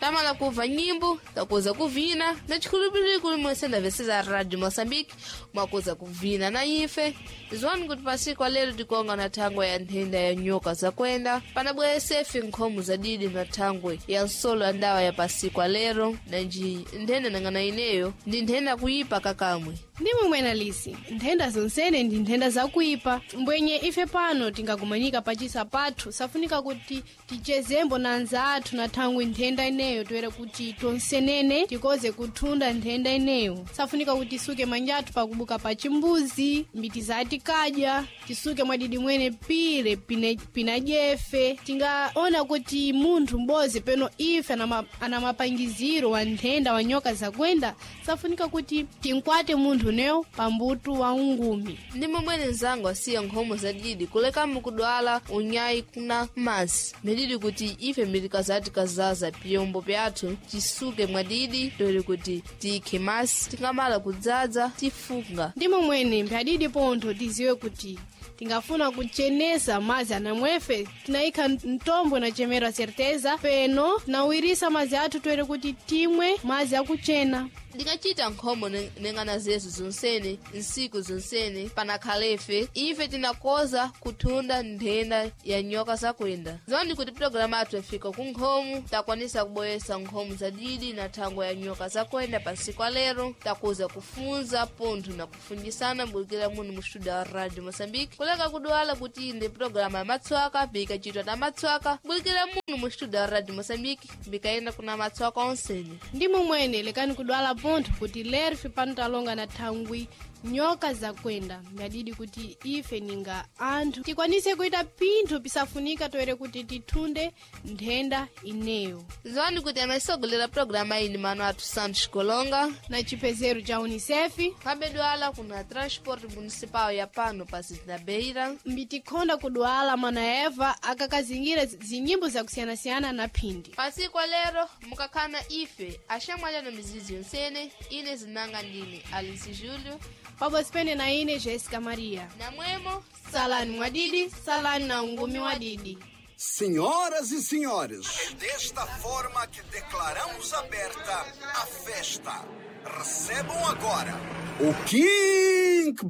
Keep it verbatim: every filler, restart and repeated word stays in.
tamala kuva nyimbo, takuza kuvina, na chikulupili kulimwesenda veseza Radio Moçambique, mwakuza kuvina na ife. Zwani kuti pasiku lero tikonga na thangwe ya nthenda ya nyoka za kwenda, panabwe sefi nkhomu za didi na thangwe ya nsolo ya ndawa ya pasiku lero, na nji nthenda nangana ineyo, ndi nthenda kuipa kakamwe. Ndimwe mwena lisi, nthenda zonsene ndi nthenda za kuipa. Mbwenye ife pano tingakumanyika pachisa pathu, safunika kuti tichezembo na anza athu na thangwe nthenda ineyo, tuwere kuti tonsenene tikoze kuthunda nthenda ineyo. Safunika kuti tisuke manjatu pakubuka pachimbuzi, mbiti za atikadya, tisuke mwadidi mwene pire, pina, pina jefe. Tingaona kuti munthu mbozi peno ife anamapangiziro wa nthenda wa nyoka za kwenda, safunika kuti tinkwate munthu neo pambutu wa ungumi. Ndimo mwene nzangu asiya nkhomo za didi kuleka mukudwala unyayi kuna masi. Medidi kuti ife milika zati kazaza piyombo pyathu tisuke mwadidi dole kuti tike masi tingamala kudzaza tifunga. Ndimo mwene mphadidi pontho tiziwe kuti tingafuna kuchenesa mazi anamwefe tinaika ntombo na chemera certeza peno na uirisa mazi athu tuwere kuti timwe mazi akuchena. Ndikachita nkhomo nengana zesu zonsene, nsiku zonsene, panakhalefe, ife tinakoza kuthunda nthenda ya nyoka za kwenda. Zwani kuti programa atu yafika ku nkhomu, takwanisa kuboyesa nkhomu za didi na thangwe ya nyoka za kwenda pasiku lero, takuza kufunza pontho na kufundisana mbukira munu mu studio wa Radio Moçambique. Kuleka kudwala kuti inde programa ya matswaka, bika chitwa na matswaka, mbukira munu mu studio wa Radio Moçambique, bika enda kuna matswaka onsene. Ndimo mwene lekani kudwala pontho kuti lero fipano talonga na thangwi nyoka za kwenda. Ngadidi kuti ife ninga anthu tikwanise kuita pintho pisafunika toere kuti tithunde nthenda ineyo. Zwani kuti amaisogolera programa ini mano atu Santos Kolonga na chipezero cha UNICEF. Kabedwala kuna transport municipal ya pano pasi na Beira. Mbitikonda kudwala mana Eva akakazingira zinyimbo za kusiana-siana na pindi. Pasiku lero mukakana ife ashamwala na mizizi yonsene, ine zinanga ndini Alice Julio, Pabo Spende na ine Jessica Maria. Na mwemo Salani Mwadidi, Salani na Ungumi Wadidi. Senhoras e senhores, é desta forma que declaramos aberta a festa. Recebam agora o King